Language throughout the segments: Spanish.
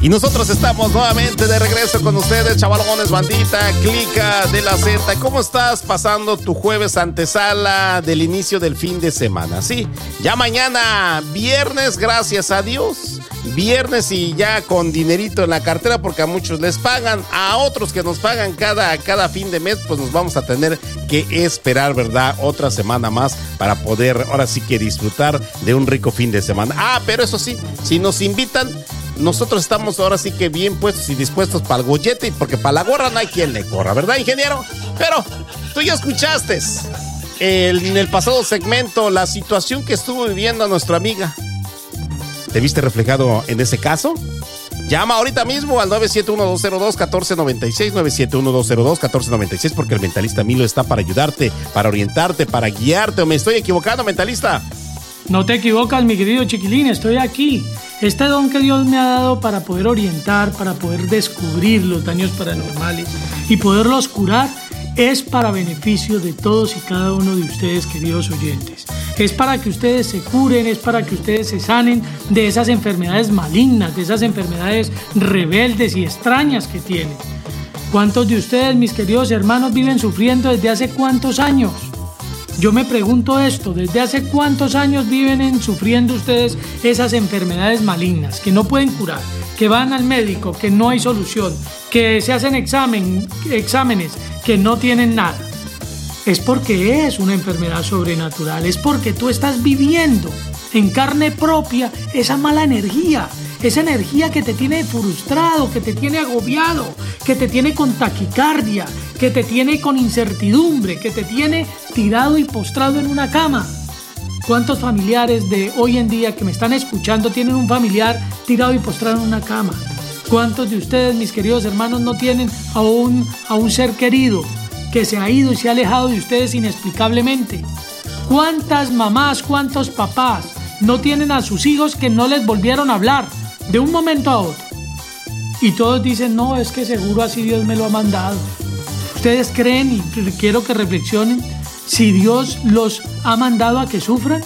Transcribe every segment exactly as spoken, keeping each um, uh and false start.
Y nosotros estamos nuevamente de regreso con ustedes, chavalones, bandita, clica de la Z. ¿Cómo estás pasando tu jueves antesala del inicio del fin de semana? Sí, ya mañana, viernes, gracias a Dios. Viernes y ya con dinerito en la cartera, porque a muchos les pagan, a otros que nos pagan cada, cada fin de mes, pues nos vamos a tener que esperar, ¿verdad? Otra semana más para poder, ahora sí que disfrutar de un rico fin de semana. Ah, pero eso sí, si nos invitan, nosotros estamos ahora sí que bien puestos y dispuestos para el gollete, porque para la gorra no hay quien le corra, ¿verdad, ingeniero? Pero tú ya escuchaste el, en el pasado segmento la situación que estuvo viviendo nuestra amiga. ¿Te viste reflejado en ese caso? Llama ahorita mismo al nueve siete uno, dos cero dos, uno cuatro nueve seis, nueve siete uno, dos cero dos, uno cuatro nueve seis, porque el mentalista Milo está para ayudarte, para orientarte, para guiarte. ¿O me estoy equivocando, mentalista? No te equivocas, mi querido chiquilín, estoy aquí. Este don que Dios me ha dado para poder orientar, para poder descubrir los daños paranormales y poderlos curar, es para beneficio de todos y cada uno de ustedes, queridos oyentes. Es para que ustedes se curen, es para que ustedes se sanen de esas enfermedades malignas, de esas enfermedades rebeldes y extrañas que tienen. ¿Cuántos de ustedes, mis queridos hermanos, viven sufriendo desde hace cuántos años? Yo me pregunto esto, ¿desde hace cuántos años viven sufriendo ustedes esas enfermedades malignas que no pueden curar, que van al médico, que no hay solución, que se hacen examen, exámenes, que no tienen nada? Es porque es una enfermedad sobrenatural, es porque tú estás viviendo en carne propia esa mala energía, esa energía que te tiene frustrado, que te tiene agobiado, que te tiene con taquicardia, que te tiene con incertidumbre, que te tiene tirado y postrado en una cama. ¿Cuántos familiares de hoy en día que me están escuchando tienen un familiar tirado y postrado en una cama? ¿Cuántos de ustedes, mis queridos hermanos, no tienen a un, a un ser querido que se ha ido y se ha alejado de ustedes inexplicablemente? ¿Cuántas mamás, cuántos papás no tienen a sus hijos que no les volvieron a hablar de un momento a otro? Y todos dicen, no, es que seguro así Dios me lo ha mandado. ¿Ustedes creen, y quiero que reflexionen, si Dios los ha mandado a que sufran?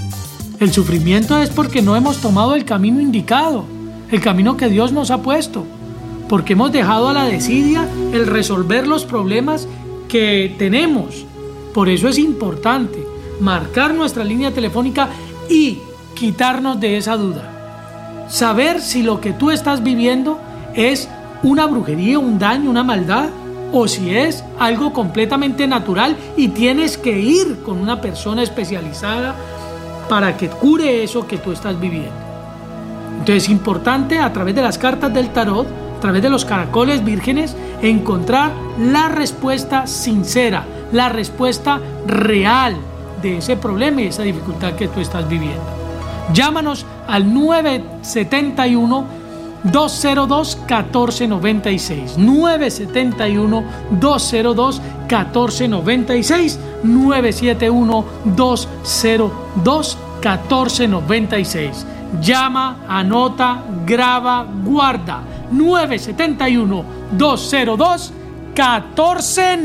El sufrimiento es porque no hemos tomado el camino indicado, el camino que Dios nos ha puesto, porque hemos dejado a la desidia el resolver los problemas que tenemos. Por eso es importante marcar nuestra línea telefónica y quitarnos de esa duda. Saber si lo que tú estás viviendo es una brujería, un daño, una maldad, o si es algo completamente natural y tienes que ir con una persona especializada para que cure eso que tú estás viviendo. Entonces es importante, a través de las cartas del tarot, a través de los caracoles vírgenes, encontrar la respuesta sincera, la respuesta real de ese problema y esa dificultad que tú estás viviendo. Llámanos al nueve siete uno, dos cero dos, uno cuatro nueve seis, nueve siete uno, dos cero dos, uno cuatro nueve seis, nueve siete uno, dos cero dos, uno cuatro nueve seis. Llama, anota, graba, guarda. nueve siete uno, dos cero dos, uno cuatro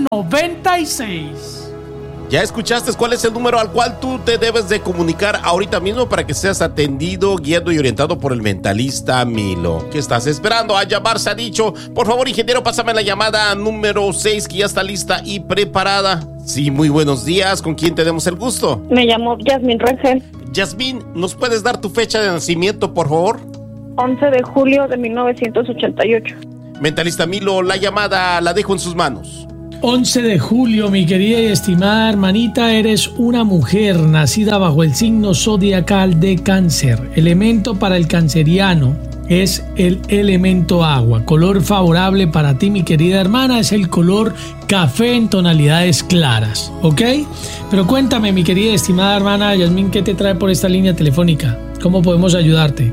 nueve seis. ¿Ya escuchaste cuál es el número al cual tú te debes de comunicar ahorita mismo para que seas atendido, guiado y orientado por el mentalista Milo? ¿Qué estás esperando? A llamar se ha dicho. Por favor, ingeniero, pásame la llamada número seis, que ya está lista y preparada. Sí, muy buenos días. ¿Con quién tenemos el gusto? Me llamo Yasmín Rangel. Yasmín, ¿nos puedes dar tu fecha de nacimiento, por favor? once de julio de mil novecientos ochenta y ocho. Mentalista Milo, la llamada la dejo en sus manos. once de julio, mi querida y estimada hermanita, eres una mujer nacida bajo el signo zodiacal de Cáncer. Elemento para el canceriano es el elemento agua. Color favorable para ti, mi querida hermana, es el color café en tonalidades claras, ¿ok? Pero cuéntame, mi querida y estimada hermana Yasmín, ¿qué te trae por esta línea telefónica? ¿Cómo podemos ayudarte?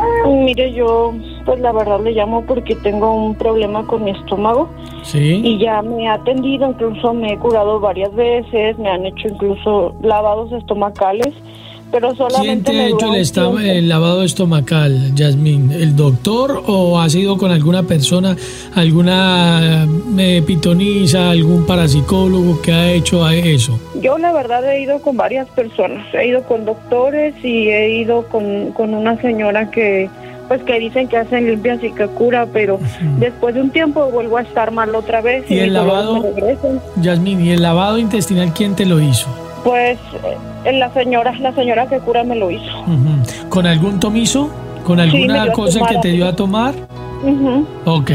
Mire, yo pues la verdad le llamo porque tengo un problema con mi estómago. Sí. Y ya me ha atendido, incluso me he curado varias veces, me han hecho incluso lavados estomacales, pero solamente... ¿Quién te ha hecho el, esta- el lavado estomacal, Yasmín? ¿El doctor o has ido con alguna persona, alguna eh, pitonisa, algún parapsicólogo que ha hecho eso? Yo la verdad he ido con varias personas, he ido con doctores y he ido con, con una señora que pues que dicen que hacen limpias y que cura, pero uh-huh. después de un tiempo vuelvo a estar mal otra vez. ¿Y, y el lavado, Yasmín, y el lavado intestinal quién te lo hizo? Pues eh, la señora, la señora que cura me lo hizo. Uh-huh. ¿Con algún tomizo? ¿Con alguna sí, cosa que te dio a tomar? Uh-huh. Ok.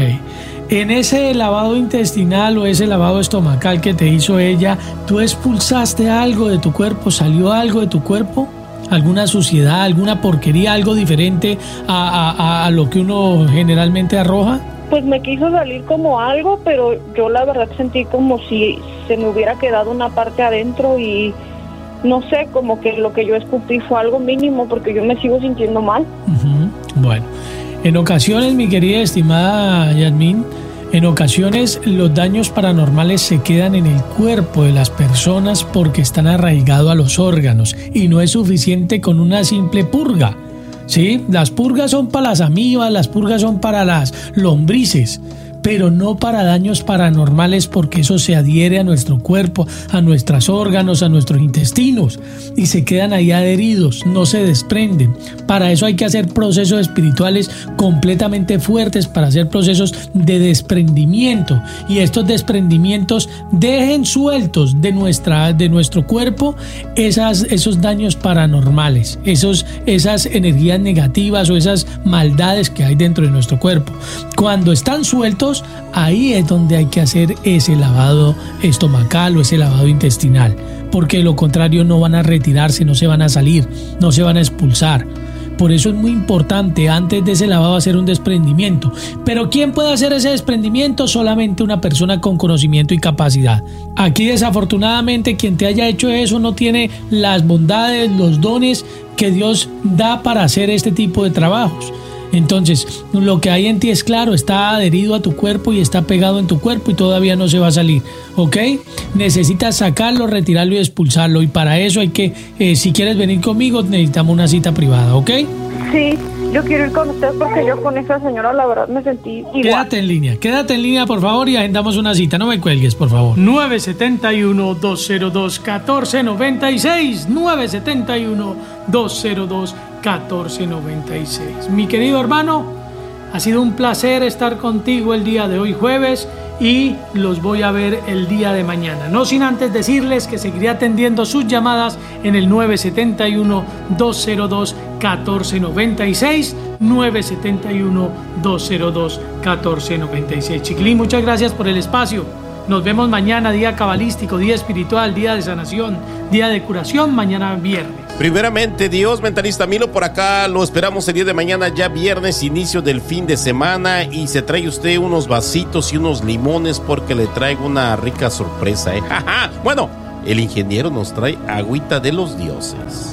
En ese lavado intestinal o ese lavado estomacal que te hizo ella, ¿tú expulsaste algo de tu cuerpo? ¿Salió algo de tu cuerpo? ¿Alguna suciedad, alguna porquería, algo diferente a, a, a lo que uno generalmente arroja? Pues me quiso salir como algo, pero yo la verdad sentí como si se me hubiera quedado una parte adentro y no sé, como que lo que yo escupí fue algo mínimo porque yo me sigo sintiendo mal. Uh-huh. Bueno, en ocasiones, mi querida estimada Yasmín, en ocasiones los daños paranormales se quedan en el cuerpo de las personas porque están arraigados a los órganos y no es suficiente con una simple purga. ¿Sí? Las purgas son para las amibas, las purgas son para las lombrices, pero no para daños paranormales porque eso se adhiere a nuestro cuerpo, a nuestros órganos, a nuestros intestinos y se quedan ahí adheridos, no se desprenden. Para eso hay que hacer procesos espirituales completamente fuertes, para hacer procesos de desprendimiento y estos desprendimientos dejen sueltos de, nuestra, de nuestro cuerpo esas, esos daños paranormales, esos, esas energías negativas o esas maldades que hay dentro de nuestro cuerpo. Cuando están sueltos, ahí es donde hay que hacer ese lavado estomacal o ese lavado intestinal, porque de lo contrario no van a retirarse, no se van a salir, no se van a expulsar. Por eso es muy importante antes de ese lavado hacer un desprendimiento. Pero ¿quién puede hacer ese desprendimiento? Solamente una persona con conocimiento y capacidad. Aquí desafortunadamente quien te haya hecho eso no tiene las bondades, los dones que Dios da para hacer este tipo de trabajos. Entonces, lo que hay en ti es claro, está adherido a tu cuerpo y está pegado en tu cuerpo y todavía no se va a salir, ¿ok? Necesitas sacarlo, retirarlo y expulsarlo y para eso hay que, eh, si quieres venir conmigo, necesitamos una cita privada, ¿ok? Sí, yo quiero ir con usted porque yo con esa señora la verdad me sentí igual. Quédate en línea, quédate en línea por favor y agendamos una cita, no me cuelgues por favor. nueve siete uno, dos cero dos, uno cuatro nueve seis, nueve siete uno, dos cero dos, uno cuatro nueve seis. Mi querido hermano, ha sido un placer estar contigo el día de hoy jueves y los voy a ver el día de mañana. No sin antes decirles que seguiré atendiendo sus llamadas en el nueve siete uno, dos cero dos, uno cuatro nueve seis, nueve siete uno, dos cero dos, uno cuatro nueve seis. Chiquilín, muchas gracias por el espacio. Nos vemos mañana, día cabalístico, día espiritual, día de sanación, día de curación, mañana viernes. Primeramente, Dios, mentalista Milo, por acá lo esperamos el día de mañana, ya viernes, inicio del fin de semana, y se trae usted unos vasitos y unos limones porque le traigo una rica sorpresa, ¿eh? Bueno, el ingeniero nos trae agüita de los dioses.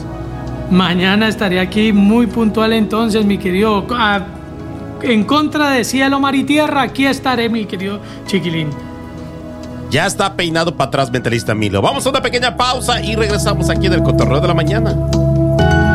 Mañana estaré aquí muy puntual entonces, mi querido. Ah, en contra de cielo, mar y tierra, aquí estaré, mi querido chiquilín. Ya está peinado para atrás, mentalista Milo. Vamos a una pequeña pausa y regresamos aquí en el Cotorreo de la Mañana.